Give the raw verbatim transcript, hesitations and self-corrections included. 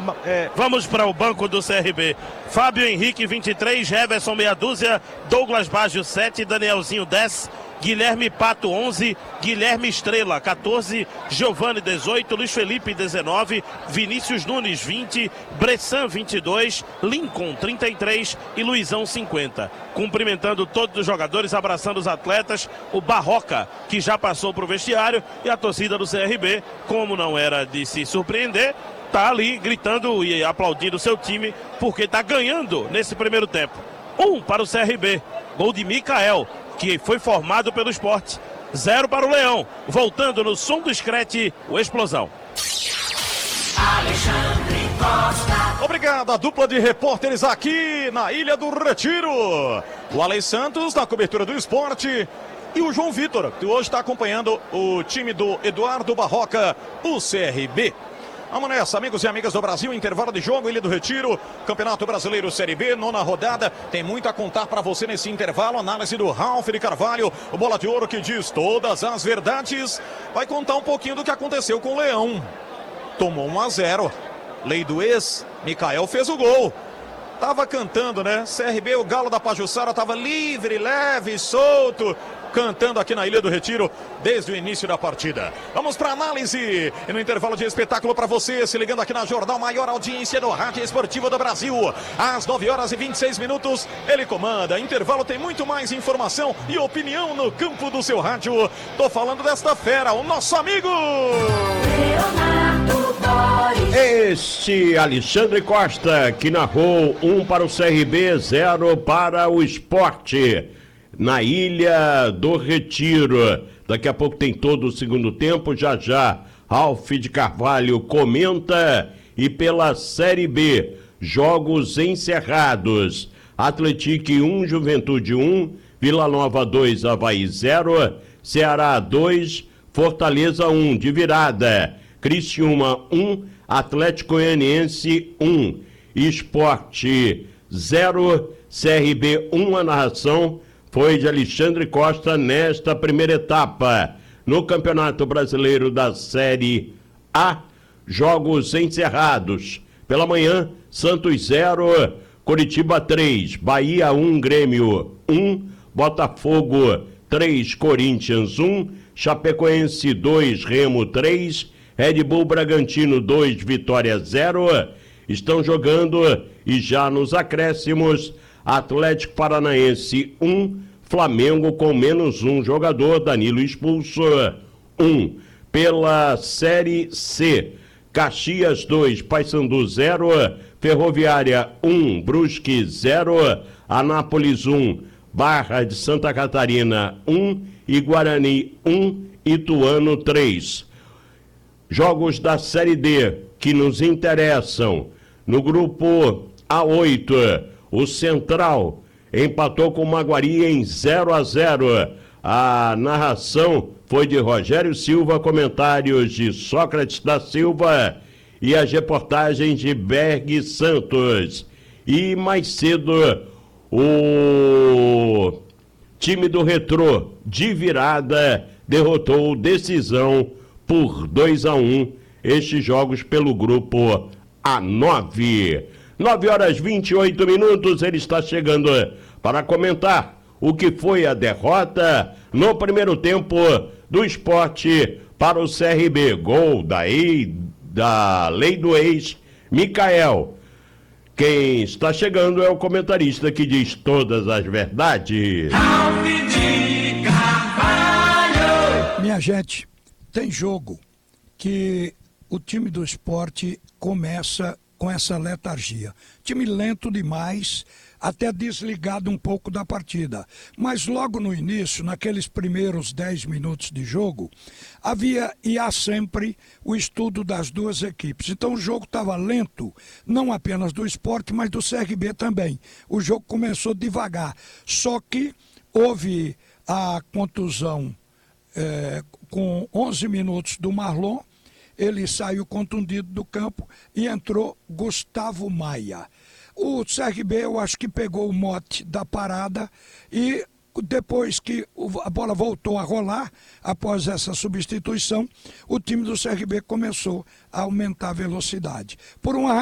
É... Vamos para o banco do C R B. Fábio Henrique, vinte e três, Jefferson, meia dúzia, Douglas Baggio, sete, Danielzinho, dez, Guilherme Pato, onze, Guilherme Estrela, quatorze, Giovani, dezoito, Luiz Felipe, dezenove, Vinícius Nunes, vinte, Bressan, vinte e dois, Lincoln, trinta e três e Luizão, cinquenta. Cumprimentando todos os jogadores, abraçando os atletas, o Barroca, que já passou para o vestiário, e a torcida do C R B, como não era de se surpreender, tá ali gritando e aplaudindo o seu time, porque tá ganhando nesse primeiro tempo. Um para o C R B, gol de Micael, que foi formado pelo Sport. Zero para o Leão, voltando no som do Screte, o Explosão. Alexandre Costa. Obrigado, a dupla de repórteres aqui na Ilha do Retiro. O Alex Santos na cobertura do esporte e o João Vitor, que hoje está acompanhando o time do Eduardo Barroca, o C R B. Vamos nessa, amigos e amigas do Brasil, intervalo de jogo, Ilha do Retiro, Campeonato Brasileiro Série B, nona rodada, tem muito a contar para você nesse intervalo, análise do Ralf de Carvalho, o Bola de Ouro que diz todas as verdades, vai contar um pouquinho do que aconteceu com o Leão, tomou um a zero, lei do ex, Micael fez o gol, tava cantando, né, C R B, o Galo da Pajuçara tava livre, leve, solto, cantando aqui na Ilha do Retiro desde o início da partida. Vamos para análise e no intervalo de espetáculo para você, se ligando aqui na Jornal, maior audiência do rádio esportivo do Brasil. Às nove horas e vinte e seis minutos, ele comanda. Intervalo tem muito mais informação e opinião no campo do seu rádio. Tô falando desta fera, o nosso amigo Leonardo Boris. Este Alexandre Costa, que narrou um para o C R B, zero para o Sport. Na Ilha do Retiro. Daqui a pouco tem todo o segundo tempo, já já Ralf de Carvalho comenta. E pela Série B, jogos encerrados: Atlético um, Juventude um, Vila Nova dois, Avaí zero, Ceará dois, Fortaleza um, de virada, Criciúma um, Atlético Goianiense um, Sport zero, C R B um. A narração foi de Alexandre Costa nesta primeira etapa. No Campeonato Brasileiro da Série A, jogos encerrados. Pela manhã, Santos zero, Coritiba três, Bahia um, Grêmio um, Botafogo três, Corinthians um, Chapecoense dois, Remo três, Red Bull Bragantino dois, Vitória zero. Estão jogando e já nos acréscimos, Atlético Paranaense um, Flamengo com menos um jogador, Danilo expulso, um. Pela Série C, Caxias dois, Paysandu zero, Ferroviária um, Brusque zero, Anápolis um, Barra de Santa Catarina um e Guarani um, Ituano três. Jogos da Série D que nos interessam. No grupo A oito, o Central empatou com o Maguari em zero a zero. A narração foi de Rogério Silva, comentários de Sócrates da Silva e as reportagens de Berg Santos. E mais cedo, o time do Retrô, de virada, derrotou o Decisão por dois a um. Estes jogos pelo grupo A nove. nove horas e vinte e oito minutos, ele está chegando para comentar o que foi a derrota no primeiro tempo do Sport para o C R B. Gol daí da lei do ex, Micael. Quem está chegando é o comentarista que diz todas as verdades. Ralf de Carvalho. Minha gente, tem jogo que o time do Sport começa com essa letargia. Time lento demais, até desligado um pouco da partida. Mas logo no início, naqueles primeiros dez minutos de jogo, havia e há sempre o estudo das duas equipes. Então o jogo estava lento, não apenas do Sport, mas do C R B também. O jogo começou devagar. Só que houve a contusão é, com onze minutos do Marlon. Ele saiu contundido do campo e entrou Gustavo Maia. O C R B, eu acho que pegou o mote da parada e depois que a bola voltou a rolar, após essa substituição, o time do C R B começou a aumentar a velocidade. Por uma